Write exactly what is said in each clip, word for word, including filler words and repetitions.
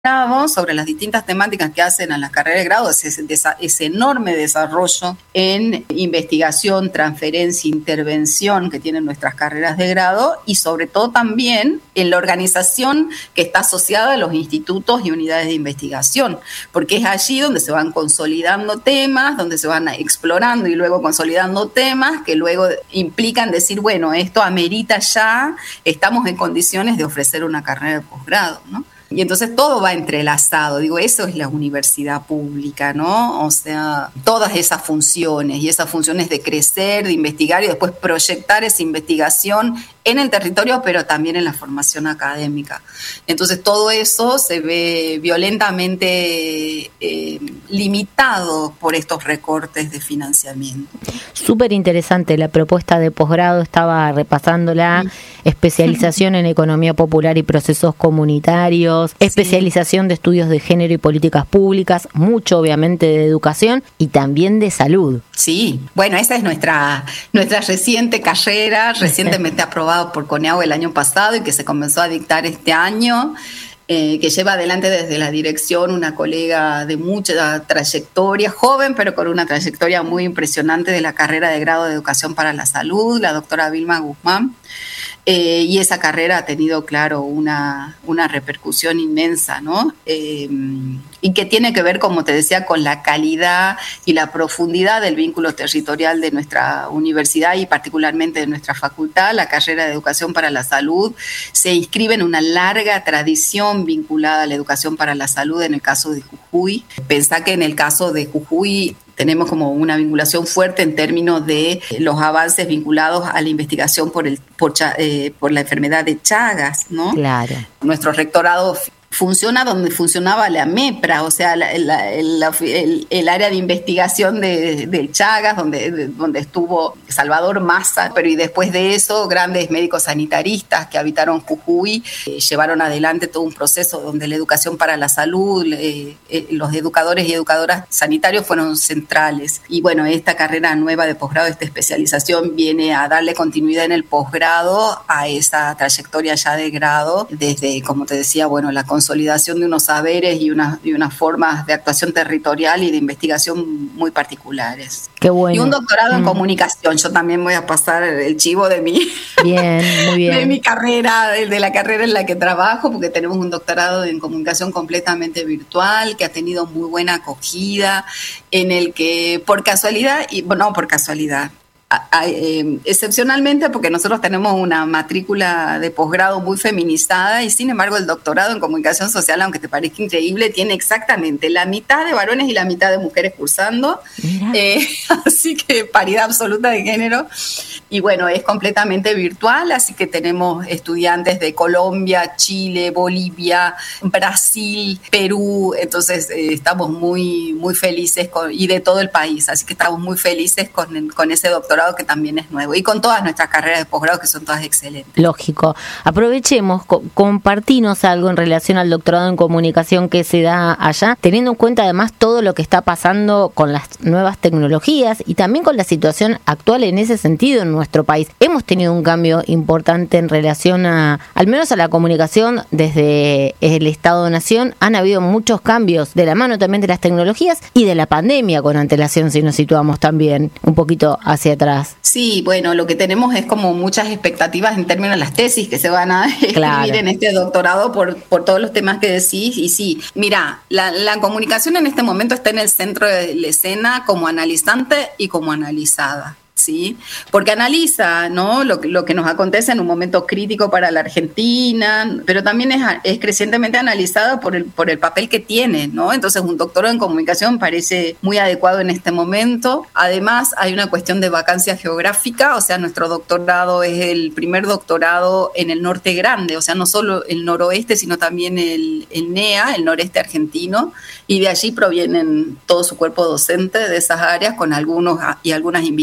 sobre las distintas temáticas que hacen a las carreras de grado, ese, ese enorme desarrollo en investigación, transferencia, intervención que tienen nuestras carreras de grado y sobre todo también en la organización que está asociada a los institutos y unidades de investigación, porque es allí donde se van consolidando temas, donde se van explorando y luego consolidando temas que luego implican decir, bueno, esto amerita ya, estamos en condiciones de ofrecer una carrera de posgrado, ¿no? Y entonces todo va entrelazado, digo, eso es la universidad pública, ¿no? O sea, todas esas funciones, y esas funciones de crecer, de investigar y después proyectar esa investigación en el territorio, pero también en la formación académica. Entonces todo eso se ve violentamente eh, limitado por estos recortes de financiamiento. Súper interesante la propuesta de posgrado, estaba repasándola, sí. Especialización en economía popular y procesos comunitarios, especialización sí. de estudios de género y políticas públicas, mucho obviamente de educación y también de salud. Sí, bueno, esa es nuestra, nuestra reciente carrera, recientemente aprobada por CONEAU el año pasado y que se comenzó a dictar este año. Eh, que lleva adelante desde la dirección una colega de mucha trayectoria, joven, pero con una trayectoria muy impresionante de la carrera de grado de Educación para la Salud, la doctora Vilma Guzmán. Eh, y esa carrera ha tenido, claro, una, una repercusión inmensa, ¿no? Eh, y que tiene que ver, como te decía, con la calidad y la profundidad del vínculo territorial de nuestra universidad y particularmente de nuestra facultad. La carrera de Educación para la Salud se inscribe en una larga tradición vinculada a la educación para la salud en el caso de Jujuy. Pensá que en el caso de Jujuy tenemos como una vinculación fuerte en términos de los avances vinculados a la investigación por, el, por, eh, por la enfermedad de Chagas, ¿no? Claro. Nuestro rectorado funciona donde funcionaba la MEPRA, o sea, la, la, el, el, el área de investigación de, de Chagas, donde, de, donde estuvo Salvador Massa, pero y después de eso, grandes médicos sanitaristas que habitaron Jujuy eh, llevaron adelante todo un proceso donde la educación para la salud, eh, eh, los educadores y educadoras sanitarios fueron centrales. Y bueno, esta carrera nueva de posgrado, esta especialización, viene a darle continuidad en el posgrado a esa trayectoria ya de grado, desde, como te decía, bueno, la consolidación de unos saberes y, una, y unas formas de actuación territorial y de investigación muy particulares. Qué bueno. Y un doctorado mm. en comunicación. Yo también voy a pasar el chivo de mi, bien, muy bien. de mi carrera, de, de la carrera en la que trabajo, porque tenemos un doctorado en comunicación completamente virtual, que ha tenido muy buena acogida, en el que por casualidad, y bueno, no por casualidad, Eh, excepcionalmente porque nosotros tenemos una matrícula de posgrado muy feminizada y sin embargo el doctorado en comunicación social, aunque te parezca increíble, tiene exactamente la mitad de varones y la mitad de mujeres cursando, eh, así que paridad absoluta de género. Y bueno, es completamente virtual, así que tenemos estudiantes de Colombia, Chile, Bolivia, Brasil, Perú, entonces eh, estamos muy, muy felices con, y de todo el país, así que estamos muy felices con, con ese doctorado que también es nuevo y con todas nuestras carreras de posgrado que son todas excelentes. Lógico. Aprovechemos, co- compartinos algo en relación al doctorado en comunicación que se da allá, teniendo en cuenta además todo lo que está pasando con las nuevas tecnologías y también con la situación actual en ese sentido en nuestro país. Hemos tenido un cambio importante en relación a, al menos a la comunicación desde el Estado-Nación. Han habido muchos cambios de la mano también de las tecnologías y de la pandemia con antelación, si nos situamos también un poquito hacia atrás. Sí, bueno, lo que tenemos es como muchas expectativas en términos de las tesis que se van a escribir claro. en este doctorado por, por todos los temas que decís. Y sí, mira, la, la comunicación en este momento está en el centro de la escena como analizante y como analizada. ¿Sí? Porque analiza, ¿no?, lo, lo que nos acontece en un momento crítico para la Argentina, pero también es, es crecientemente analizada por el, por el papel que tiene, ¿no? Entonces un doctorado en comunicación parece muy adecuado en este momento. Además hay una cuestión de vacancia geográfica, o sea, nuestro doctorado es el primer doctorado en el norte grande, o sea, no solo el noroeste, sino también el, el N E A, el noreste argentino, y de allí provienen todo su cuerpo docente de esas áreas con algunos y algunas invitadas de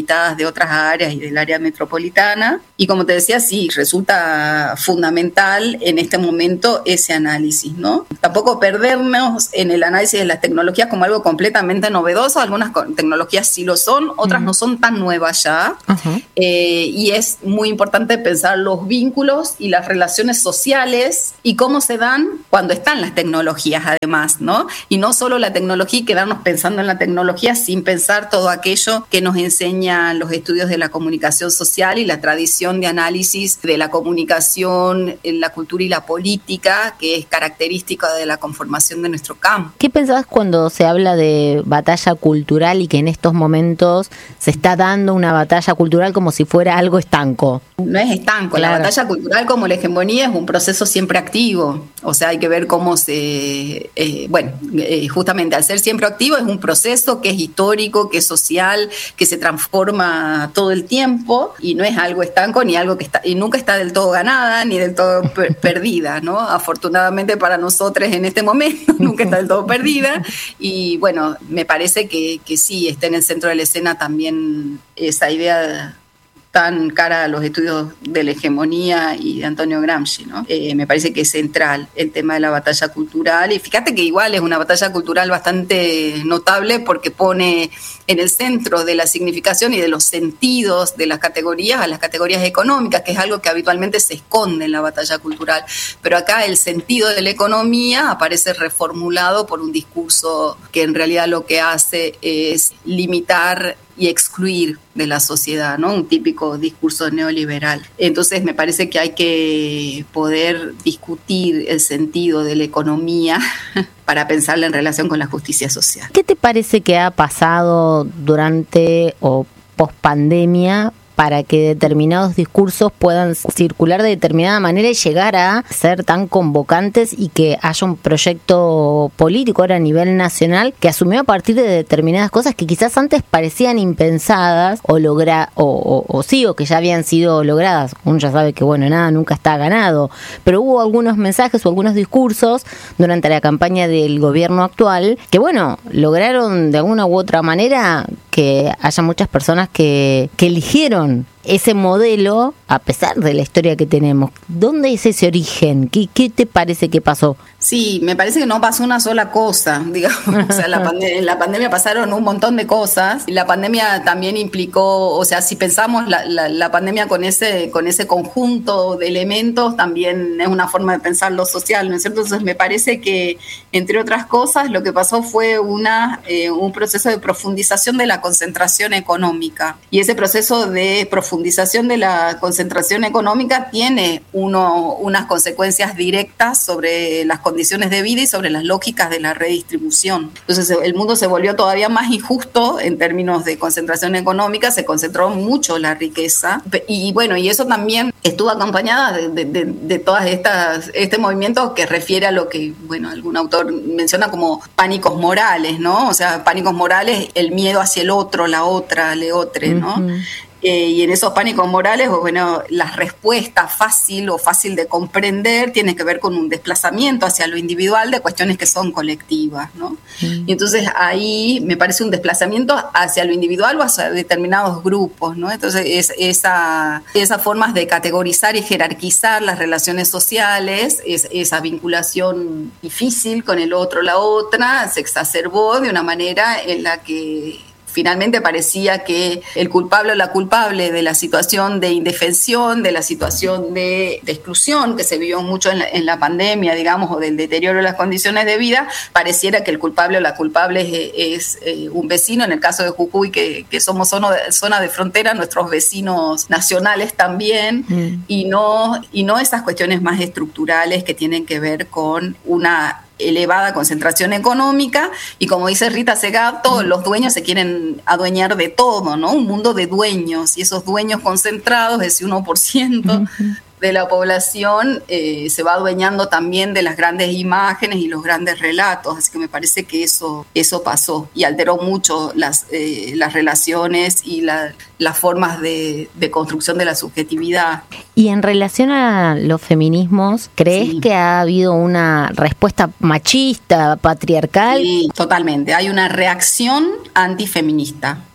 otras áreas y del área metropolitana. Y como te decía, sí, resulta fundamental en este momento ese análisis, ¿no? Tampoco perdernos en el análisis de las tecnologías como algo completamente novedoso. Algunas tecnologías sí lo son, otras uh-huh. no son tan nuevas ya. Uh-huh. Eh, y es muy importante pensar los vínculos y las relaciones sociales y cómo se dan cuando están las tecnologías, además, ¿no? Y no solo la tecnología y quedarnos pensando en la tecnología sin pensar todo aquello que nos enseñan los estudios de la comunicación social y la tradición de análisis de la comunicación, la cultura y la política, que es característica de la conformación de nuestro campo. ¿Qué pensás cuando se habla de batalla cultural y que en estos momentos se está dando una batalla cultural como si fuera algo estanco? No es estanco, claro. La batalla cultural, como la hegemonía, es un proceso siempre activo. O sea, hay que ver cómo se... Eh, bueno, eh, justamente al ser siempre activo es un proceso que es histórico, que es social, que se transforma todo el tiempo y no es algo estanco ni algo que está... Y nunca está del todo ganada ni del todo per- perdida, ¿no? Afortunadamente para nosotros en este momento nunca está del todo perdida y bueno, me parece que, que sí, está en el centro de la escena también esa idea tan cara a los estudios de la hegemonía y de Antonio Gramsci, ¿no? Eh, me parece que es central el tema de la batalla cultural y fíjate que igual es una batalla cultural bastante notable porque pone en el centro de la significación y de los sentidos de las categorías a las categorías económicas, que es algo que habitualmente se esconde en la batalla cultural, pero acá el sentido de la economía aparece reformulado por un discurso que en realidad lo que hace es limitar y excluir de la sociedad, ¿no? Un típico discurso neoliberal. Entonces me parece que hay que poder discutir el sentido de la economía para pensarla en relación con la justicia social. ¿Qué te parece que ha pasado durante o pospandemia para que determinados discursos puedan circular de determinada manera y llegar a ser tan convocantes y que haya un proyecto político ahora a nivel nacional que asumió a partir de determinadas cosas que quizás antes parecían impensadas o logra o, o, o sí, o que ya habían sido logradas? Uno ya sabe que bueno, nada nunca está ganado, pero hubo algunos mensajes o algunos discursos durante la campaña del gobierno actual que bueno, lograron de alguna u otra manera que haya muchas personas que, que eligieron ese modelo a pesar de la historia que tenemos. ¿Dónde es ese origen? ¿Qué, qué te parece que pasó? Sí, me parece que no pasó una sola cosa, digamos. O sea, la pandem- en la pandemia pasaron un montón de cosas. La pandemia también implicó, o sea, si pensamos la, la, la pandemia con ese, con ese conjunto de elementos, también es una forma de pensar lo social, ¿no es cierto? Entonces me parece que, entre otras cosas, lo que pasó fue una, eh, un proceso de profundización de la concentración económica. Y ese proceso de profundización de la concentración económica tiene uno, unas consecuencias directas sobre las condiciones de vida y sobre las lógicas de la redistribución. Entonces el mundo se volvió todavía más injusto en términos de concentración económica, se concentró mucho la riqueza y bueno, y eso también estuvo acompañada de, de, de, de todas estas, este movimiento que refiere a lo que, bueno, algún autor menciona como pánicos morales, ¿no? O sea, pánicos morales, el miedo hacia el otro, la otra, le otre, ¿no? Uh-huh. Eh, y en esos pánicos morales, bueno, la respuesta fácil o fácil de comprender tiene que ver con un desplazamiento hacia lo individual de cuestiones que son colectivas, ¿no? Mm. Y entonces ahí me parece un desplazamiento hacia lo individual o hacia determinados grupos, ¿no? Entonces es, esa, esas formas de categorizar y jerarquizar las relaciones sociales, es, esa vinculación difícil con el otro, la otra, se exacerbó de una manera en la que finalmente parecía que el culpable o la culpable de la situación de indefensión, de la situación de, de exclusión que se vivió mucho en la, en la pandemia, digamos, o del deterioro de las condiciones de vida, pareciera que el culpable o la culpable es, es eh, un vecino, en el caso de Jujuy, que, que somos zona de, zona de frontera, nuestros vecinos nacionales también, mm. y, no, y no esas cuestiones más estructurales que tienen que ver con una elevada concentración económica y, como dice Rita Segat, todos los dueños se quieren adueñar de todo, ¿no? Un mundo de dueños, y esos dueños concentrados, ese uno por ciento uh-huh. de la población, eh, se va adueñando también de las grandes imágenes y los grandes relatos, así que me parece que eso, eso pasó y alteró mucho las, eh, las relaciones y la, las formas de, de construcción de la subjetividad. Y en relación a los feminismos, ¿crees sí. que ha habido una respuesta machista, patriarcal? Sí, totalmente. Hay una reacción antifeminista.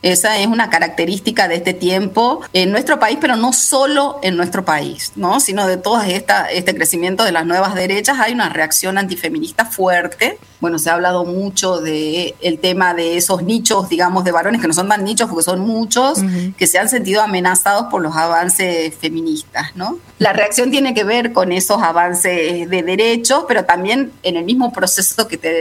Esa es una característica de este tiempo en nuestro país, pero no solo en nuestro país, ¿no? Sino de todo esta, este crecimiento de las nuevas derechas. Hay una reacción antifeminista fuerte. Bueno, se ha hablado mucho del tema de esos nichos, digamos, de varones, que no son tan nichos porque son muchos, uh-huh. que se han sentido amenazados por los avances feministas, ¿no? La reacción tiene que ver con esos avances de derechos, pero también en el mismo proceso que te